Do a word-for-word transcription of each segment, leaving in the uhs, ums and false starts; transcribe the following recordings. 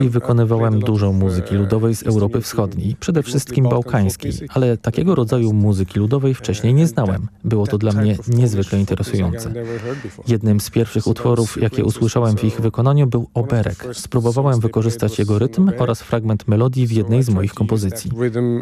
I wykonywałem dużo muzyki ludowej z Europy Wschodniej, przede wszystkim bałkańskiej, ale takiego rodzaju muzyki ludowej wcześniej nie znałem. Było to dla mnie niezwykle interesujące. Jednym z pierwszych utworów, jakie usłyszałem w ich wykonaniu, był Oberek. Spróbowałem wykorzystać jego rytm oraz fragment melodii w jednej z moich kompozycji.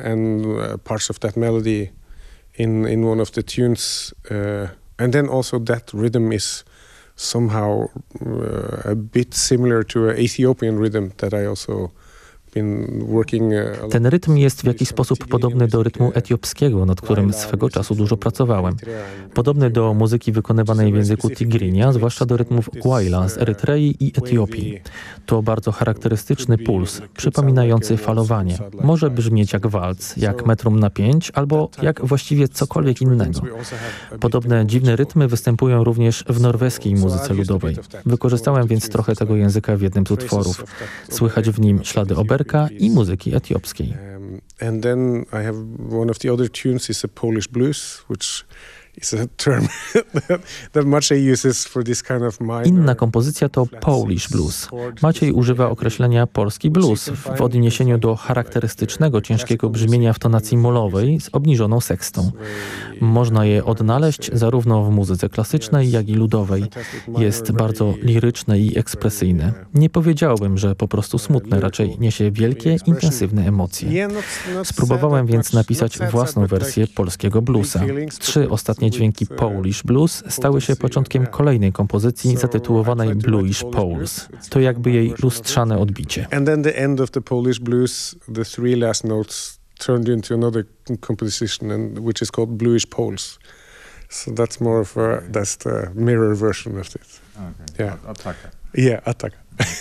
In, in one of the tunes, uh, and then also that rhythm is somehow uh, a bit similar to an Ethiopian rhythm that I also been working. Uh, Ten rytm jest w jakiś sposób podobny do rytmu etiopskiego, nad którym swego czasu dużo pracowałem. Podobny do muzyki wykonywanej w języku Tigrinia, zwłaszcza do rytmów Gwaila z Erytrei i Etiopii. To bardzo charakterystyczny puls, przypominający falowanie. Może brzmieć jak walc, jak metrum na pięć, albo jak właściwie cokolwiek innego. Podobne dziwne rytmy występują również w norweskiej muzyce ludowej. Wykorzystałem więc trochę tego języka w jednym z utworów. Słychać w nim ślady oberka i muzyki etiopskiej. And then I have one of the other tunes is a Polish blues, which is a term that Maciej uses for this kind of minor. Inna kompozycja to Polish blues. Maciej używa określenia polski blues w odniesieniu do charakterystycznego ciężkiego brzmienia w tonacji molowej z obniżoną sekstą. Można je odnaleźć zarówno w muzyce klasycznej, jak i ludowej. Jest bardzo liryczne i ekspresyjne. Nie powiedziałbym, że po prostu smutne, raczej niesie wielkie, intensywne emocje. Spróbowałem więc napisać własną wersję polskiego bluesa. Trzy ostatnie dźwięki Polish blues stały się początkiem kolejnej kompozycji zatytułowanej Bluish Poles. To jakby jej lustrzane odbicie. And then the end of the Polish blues, the three last notes turned into another composition, and, which is called Bluish Poles. So that's more of a, that's the mirror version of it. Okay. Yeah. Attacka. Yeah, Attacka.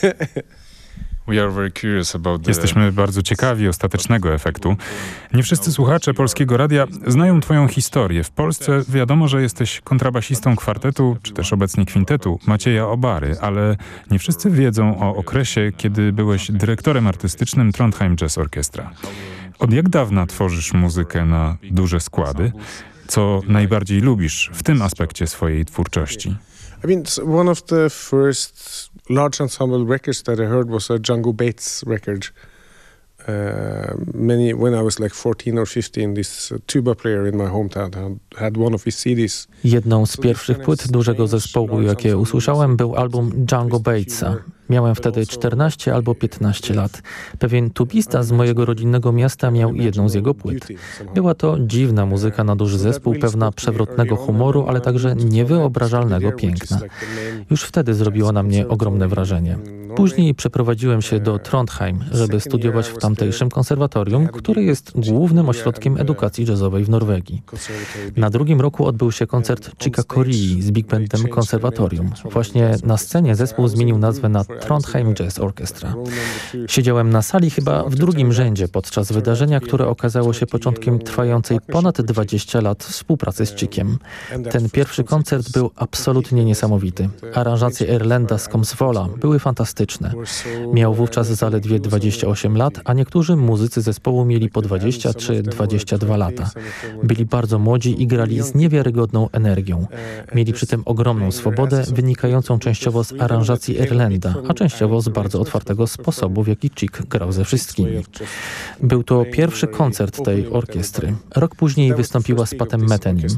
Jesteśmy bardzo ciekawi ostatecznego efektu. Nie wszyscy słuchacze Polskiego Radia znają twoją historię. W Polsce wiadomo, że jesteś kontrabasistą kwartetu, czy też obecnie kwintetu Macieja Obary, ale nie wszyscy wiedzą o okresie, kiedy byłeś dyrektorem artystycznym Trondheim Jazz Orchestra. Od jak dawna tworzysz muzykę na duże składy? Co najbardziej lubisz w tym aspekcie swojej twórczości? I mean, one of the first large ensemble records that I heard was a Django Bates record. Uh, many when I was like fourteen or fifteen, this uh, tuba player in my hometown had, had one of his C Ds. Jedną z pierwszych płyt dużego zespołu, jakie usłyszałem, był album Django Batesa. Miałem wtedy czternaście albo piętnaście lat. Pewien tubista z mojego rodzinnego miasta miał jedną z jego płyt. Była to dziwna muzyka na duży zespół, pełna przewrotnego humoru, ale także niewyobrażalnego piękna. Już wtedy zrobiło na mnie ogromne wrażenie. Później przeprowadziłem się do Trondheim, żeby studiować w tamtejszym konserwatorium, które jest głównym ośrodkiem edukacji jazzowej w Norwegii. Na drugim roku odbył się koncert Chica Corea z Big Bandem konserwatorium. Właśnie na scenie zespół zmienił nazwę na Trondheim Jazz Orchestra. Siedziałem na sali chyba w drugim rzędzie podczas wydarzenia, które okazało się początkiem trwającej ponad dwadzieścia lat współpracy z Chiciem. Ten pierwszy koncert był absolutnie niesamowity. Aranżacje Erlenda z Komsvola były fantastyczne. Miał wówczas zaledwie dwadzieścia osiem lat, a niektórzy muzycy zespołu mieli po dwadzieścia czy dwadzieścia dwa lata. Byli bardzo młodzi i grali z niewiarygodną energią. Mieli przy tym ogromną swobodę, wynikającą częściowo z aranżacji Erlenda, a częściowo z bardzo otwartego sposobu, w jaki Chick grał ze wszystkimi. Był to pierwszy koncert tej orkiestry. Rok później wystąpiła z Patem Methenim.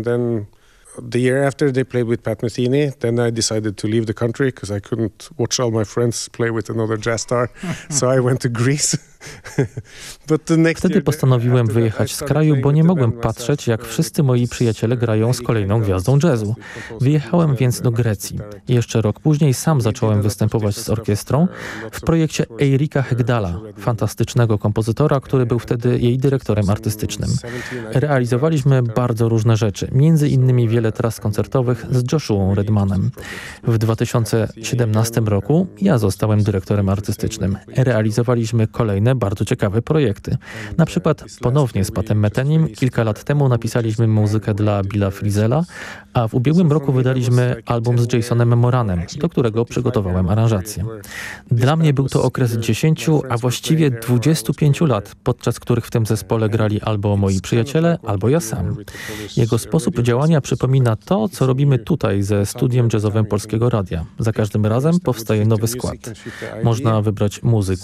The year after they played with Pat Metheny, then I decided to leave the country because I couldn't watch all my friends play with another jazz star, so I went to Greece. But the next Wtedy postanowiłem wyjechać z kraju, bo nie mogłem patrzeć, jak wszyscy moi przyjaciele grają z kolejną gwiazdą jazzu. Wyjechałem więc do Grecji. Jeszcze rok później sam zacząłem występować z orkiestrą w projekcie Eirika Hegdala, fantastycznego kompozytora, który był wtedy jej dyrektorem artystycznym. Realizowaliśmy bardzo różne rzeczy, między innymi wiele tras koncertowych z Joshuą Redmanem. W dwa tysiące siedemnastym roku ja zostałem dyrektorem artystycznym. Realizowaliśmy kolejne różne bardzo ciekawe projekty. Na przykład ponownie z Patem Methenim kilka lat temu napisaliśmy muzykę dla Billa Frisella, a w ubiegłym roku wydaliśmy album z Jasonem Moranem, do którego przygotowałem aranżację. Dla mnie był to okres dziesięciu, a właściwie dwudziestu pięciu lat, podczas których w tym zespole grali albo moi przyjaciele, albo ja sam. Jego sposób działania przypomina to, co robimy tutaj ze studiem jazzowym Polskiego Radia. Za każdym razem powstaje nowy skład. Można wybrać muzyków